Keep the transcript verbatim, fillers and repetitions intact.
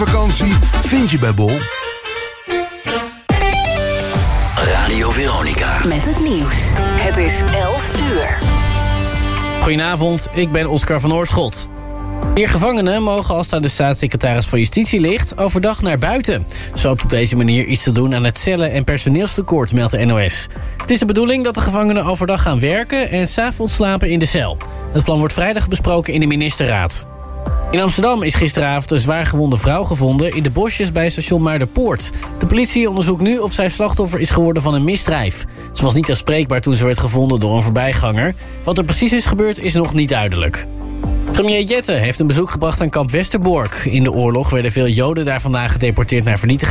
Vakantie vind je bij Bol. Radio Veronica. Met het nieuws. Het is elf uur. Goedenavond, ik ben Oscar van Oorschot. Vier gevangenen mogen, als daar de staatssecretaris van Justitie ligt, overdag naar buiten. Zo hoopt op deze manier iets te doen aan het cellen- en personeelstekort, meldt de N O S. Het is de bedoeling dat de gevangenen overdag gaan werken en 's avonds slapen in de cel. Het plan wordt vrijdag besproken in de ministerraad. In Amsterdam is gisteravond een zwaargewonde vrouw gevonden in de bosjes bij station Muiderpoort. De politie onderzoekt nu of zij slachtoffer is geworden van een misdrijf. Ze was niet aanspreekbaar toen ze werd gevonden door een voorbijganger. Wat er precies is gebeurd is nog niet duidelijk. Premier Jette heeft een bezoek gebracht aan kamp Westerbork. In de oorlog werden veel Joden daar vandaan gedeporteerd naar vernietiging.